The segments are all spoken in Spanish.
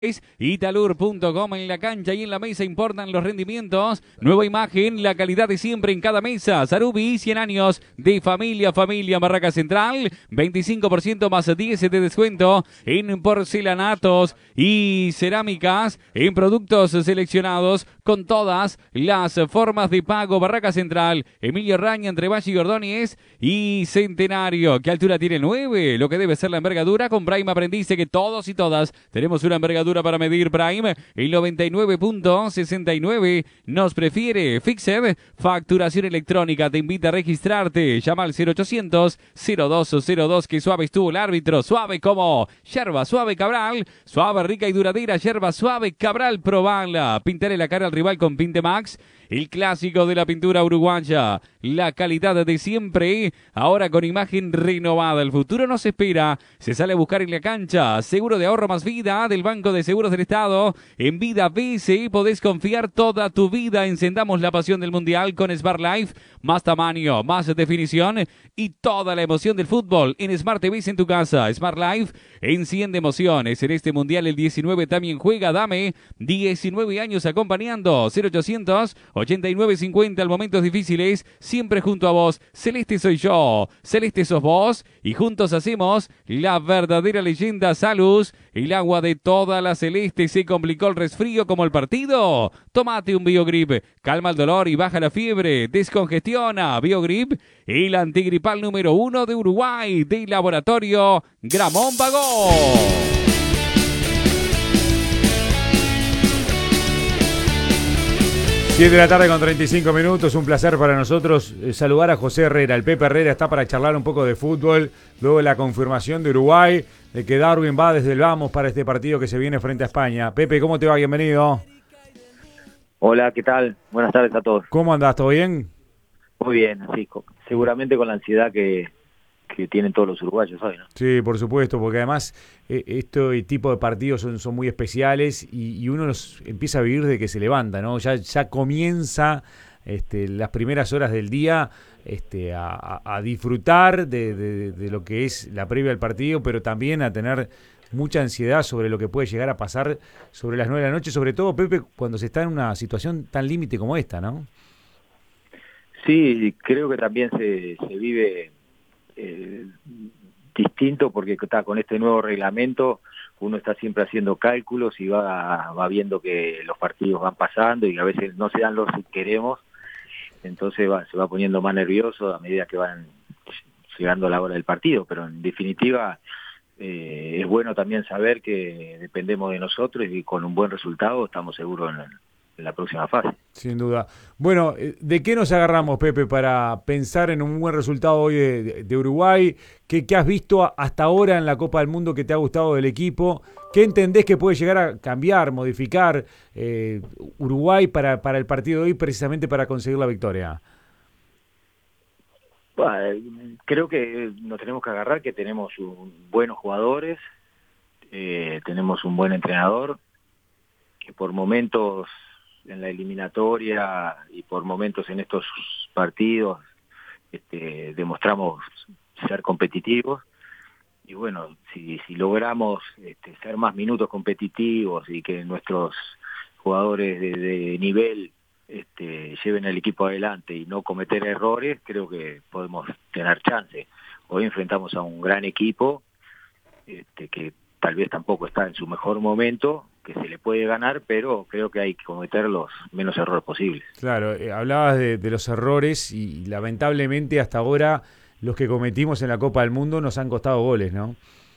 Italur.com. En la cancha y en la mesa importan los rendimientos. Nueva imagen, la calidad de siempre en cada mesa. Sarubi, 100 años de familia, Barraca Central. 25% más 10 de descuento en porcelanatos y cerámicas, en productos seleccionados con todas las formas de pago. Barraca Central, Emilio Raña, entre Valle y Ordóñez y Centenario. ¿Qué altura tiene? 9, lo que debe ser la envergadura. Con Prime aprendice que todos y todas tenemos una envergadura para medir. Prime, el 99.69 nos prefiere. Fixed, facturación electrónica, te invita a registrarte. Llama al 0800-0202. Que suave estuvo el árbitro, suave como yerba suave Cabral, suave, rica y duradera yerba suave Cabral. Probala, pintaré la cara al rival con Pintemax, el clásico de la pintura uruguaya. La calidad de siempre, ahora con imagen renovada. El futuro nos espera, se sale a buscar en la cancha. Seguro de ahorro más vida del Banco de Seguros del Estado. En Vida BCI podés confiar toda tu vida. Encendamos la pasión del Mundial con Smart Life. Más tamaño, más definición y toda la emoción del fútbol en Smart TVs en tu casa. Smart Life enciende emociones. En este Mundial el 19 también juega. Dame 19 años acompañando. 0800 8950 al momentos difíciles, siempre junto a vos. Celeste soy yo, Celeste sos vos, y juntos hacemos la verdadera leyenda. Salus, el agua de toda la Celeste. ¿Se complicó el resfrío como el partido? Tómate un Biogrip, calma el dolor y baja la fiebre, descongestiona. Biogrip, el antigripal número 1 de Uruguay, de Laboratorio Gramón Pagó. 7 de la tarde con 35 minutos, un placer para nosotros saludar a José Herrera. El Pepe Herrera está para charlar un poco de fútbol, luego de la confirmación de Uruguay, de que Darwin va desde el vamos para este partido que se viene frente a España. Pepe, ¿cómo te va? Bienvenido. Hola, ¿qué tal? Buenas tardes a todos. ¿Cómo andás? ¿Todo bien? Muy bien, sí, seguramente con la ansiedad que tienen todos los uruguayos hoy, ¿no? Sí, por supuesto, porque además este tipo de partidos son muy especiales y uno los empieza a vivir desde que se levanta, ¿no? Ya comienza las primeras horas del día a disfrutar de lo que es la previa al partido, pero también a tener mucha ansiedad sobre lo que puede llegar a pasar sobre las 9 de la noche, sobre todo, Pepe, cuando se está en una situación tan límite como esta, ¿no? Sí, creo que también se vive distinto porque está con este nuevo reglamento. Uno está siempre haciendo cálculos y va viendo que los partidos van pasando y a veces no se dan los que queremos, entonces se va poniendo más nervioso a medida que van llegando a la hora del partido, pero en definitiva es bueno también saber que dependemos de nosotros y con un buen resultado estamos seguros en la próxima fase. Sin duda. Bueno, ¿de qué nos agarramos, Pepe, para pensar en un buen resultado hoy de Uruguay? ¿Qué has visto hasta ahora en la Copa del Mundo que te ha gustado del equipo? ¿Qué entendés que puede llegar a cambiar, modificar Uruguay para el partido de hoy precisamente para conseguir la victoria? Bueno, creo que nos tenemos que agarrar que tenemos buenos jugadores, tenemos un buen entrenador, que por momentos en la eliminatoria y por momentos en estos partidos demostramos ser competitivos, y bueno, si logramos ser más minutos competitivos y que nuestros jugadores de nivel lleven al equipo adelante y no cometer errores, creo que podemos tener chance. Hoy enfrentamos a un gran equipo que tal vez tampoco está en su mejor momento, que se le puede ganar, pero creo que hay que cometer los menos errores posibles. Claro, hablabas de los errores y lamentablemente hasta ahora los que cometimos en la Copa del Mundo nos han costado goles, ¿no?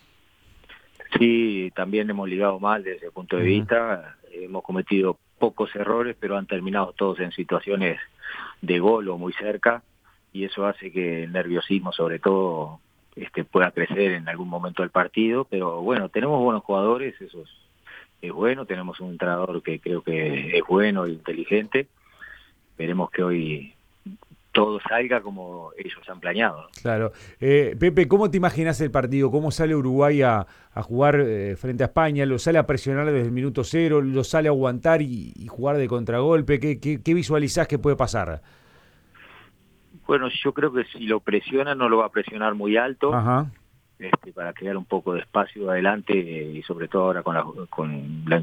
Sí, también hemos ligado mal desde ese punto de vista, hemos cometido pocos errores, pero han terminado todos en situaciones de gol o muy cerca, y eso hace que el nerviosismo sobre todo pueda crecer en algún momento del partido, pero bueno, tenemos buenos jugadores, eso es bueno, tenemos un entrenador que creo que es bueno e inteligente, veremos que hoy todo salga como ellos han planeado, ¿no? Claro. Pepe, ¿cómo te imaginas el partido? ¿Cómo sale Uruguay a jugar frente a España? ¿Lo sale a presionar desde el minuto cero? ¿Lo sale a aguantar y jugar de contragolpe? ¿Qué visualizás que puede pasar? Bueno, yo creo que si lo presiona no lo va a presionar muy alto. Ajá. para crear un poco de espacio adelante y sobre todo ahora con la